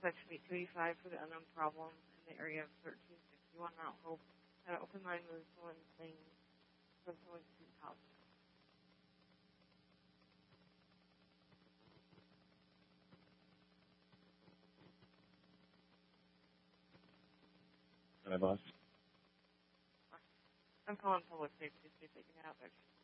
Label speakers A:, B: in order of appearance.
A: Section 8285 for the unknown problem in the area of 1361 Mount Hope. Had an open mind with someone saying from someone's house.
B: Hi, boss.
A: I'm calling public safety to see if they can have extra